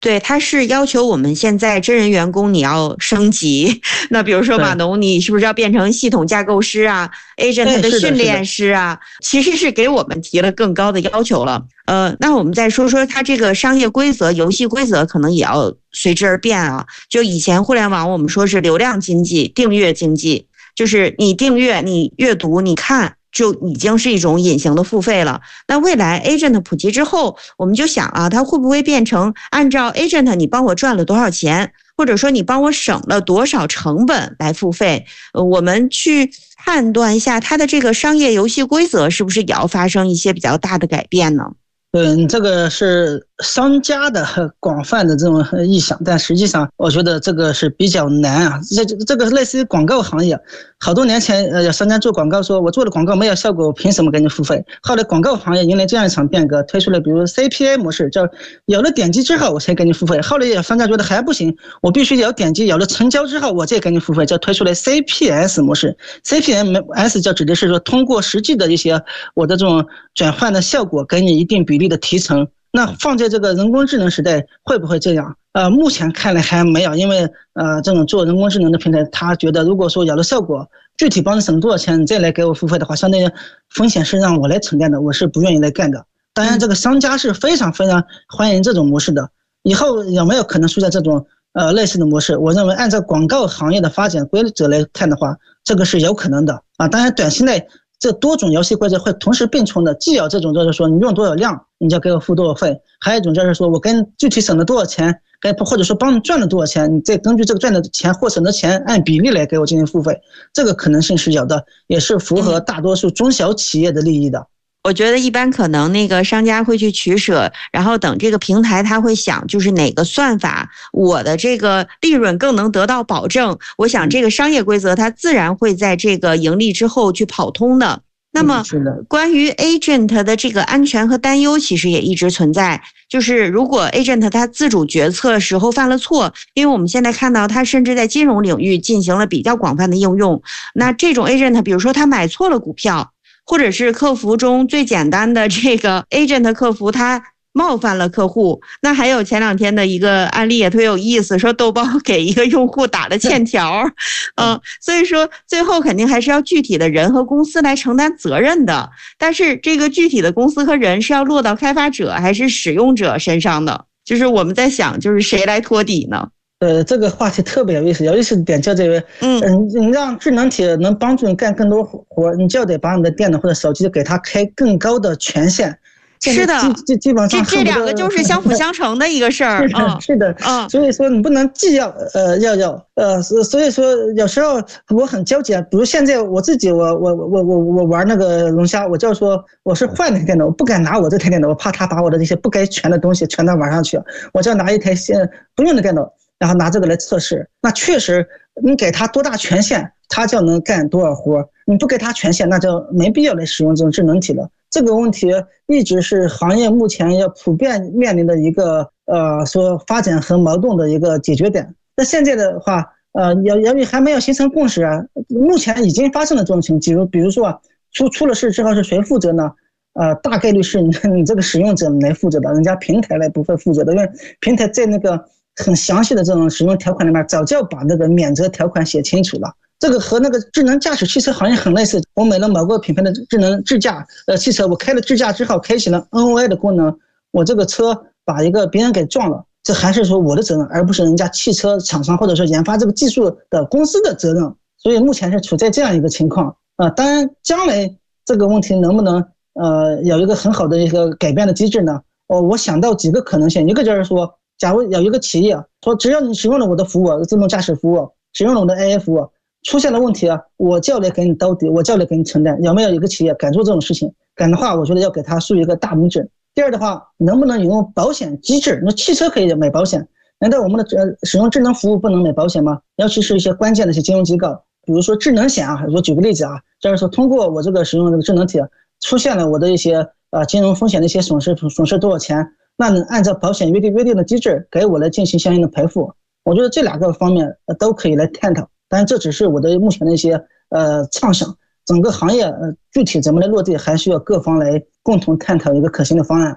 对，它是要求我们现在真人员工你要升级。那比如说码农，你是不是要变成系统架构师啊 ，agent 的训练师啊？其实是给我们提了更高的要求了。那我们再说说它这个商业规则、游戏规则，可能也要随之而变啊。就以前互联网我们说是流量经济、订阅经济，就是你订阅、你阅读、你看。就已经是一种隐形的付费了。那未来 agent 普及之后，我们就想啊，它会不会变成按照 agent 你帮我赚了多少钱，或者说你帮我省了多少成本来付费？我们去判断一下它的这个商业游戏规则是不是也要发生一些比较大的改变呢？ 这个是商家的广泛的这种意向，但实际上我觉得这个是比较难啊。这个类似于广告行业，好多年前有商家做广告说，我做的广告没有效果，我凭什么给你付费？后来广告行业迎来这样一场变革，推出了比如 CPA 模式，叫有了点击之后我才给你付费。后来有商家觉得还不行，我必须有点击，有了成交之后我再给你付费，就推出了 CPS 模式。CPS 就指的是说通过实际的一些我的这种转换的效果，给你一定比例的提成。那放在这个人工智能时代会不会这样？目前看来还没有，因为这种做人工智能的平台，他觉得如果说有了效果，具体帮你省多少钱，你再来给我付费的话，相当于风险是让我来承担的，我是不愿意来干的。当然，这个商家是非常非常欢迎这种模式的。以后有没有可能出现这种类似的模式？我认为按照广告行业的发展规则来看的话，这个是有可能的啊。当然，短期内这多种游戏规则会同时并存的，既有这种就是说你用多少量你就给我付多少费，还有一种就是说我跟具体省了多少钱，或者说帮你赚了多少钱，你再根据这个赚的钱或省的钱按比例来给我进行付费，这个可能性是有的，也是符合大多数中小企业的利益的。 我觉得一般可能那个商家会去取舍，然后等这个平台他会想就是哪个算法我的这个利润更能得到保证，我想这个商业规则它自然会在这个盈利之后去跑通的。那么关于 agent 的这个安全和担忧其实也一直存在，就是如果 agent 他自主决策时候犯了错，因为我们现在看到他甚至在金融领域进行了比较广泛的应用，那这种 agent 比如说他买错了股票，或者是客服中最简单的这个 agent 客服他冒犯了客户，那还有前两天的一个案例也特别有意思，说豆包给一个用户打了欠条，所以说最后肯定还是要具体的人和公司来承担责任的，但是这个具体的公司和人是要落到开发者还是使用者身上的，就是我们在想就是谁来托底呢？ 这个话题特别有意思，有意思的点就这个，你让智能体能帮助你干更多活，你就得把你的电脑或者手机给它开更高的权限。 是的， 基本上这两个就是相辅相成的一个事儿。 是的，所以说你不能既要所以说有时候我很纠结，比如现在我自己我玩那个龙虾，我就说我是坏那台电脑，我不敢拿我这台电脑，我怕他把我的这些不该全的东西全到网上去，我就拿一台不用的电脑，然后拿这个来测试。那确实你给他多大权限，他就能干多少活，你不给他权限，那就没必要来使用这种智能体了。这个问题一直是行业目前要普遍面临的一个说发展和矛盾的一个解决点。那现在的话由于还没有形成共识啊，目前已经发生了这种情况，比如说出了事之后是谁负责呢？大概率是你这个使用者来负责的，人家平台来不会负责的，因为平台在那个很详细的这种使用条款里面早就把那个免责条款写清楚了。这个和那个智能驾驶汽车行业很类似，我买了某个品牌的智能智驾汽车，我开了智驾之后开启了 NOA 的功能，我这个车把一个别人给撞了，这还是说我的责任，而不是人家汽车厂商或者说研发这个技术的公司的责任。所以目前是处在这样一个情况当然将来这个问题能不能有一个很好的一个改变的机制呢？我想到几个可能性，一个就是说，假如有一个企业说只要你使用了我的服务，自动驾驶服务，使用了我的 AI 服务，出现了问题我就来给你兜底，我就来给你承担。有没有一个企业敢做这种事情？敢的话，我觉得要给他竖一个大拇指。第二的话，能不能引用保险机制？那汽车可以买保险，难道我们的使用智能服务不能买保险吗？尤其是一些关键的一些金融机构，比如说智能险我举个例子就是说通过我这个使用这个智能体出现了我的一些金融风险的一些损失多少钱，那你按照保险约定的机制给我来进行相应的赔付。我觉得这两个方面都可以来探讨。当然这只是我的目前的一些畅想，整个行业具体怎么来落地还需要各方来共同探讨一个可行的方案。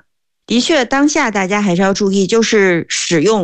的确，当下大家还是要注意，就是使用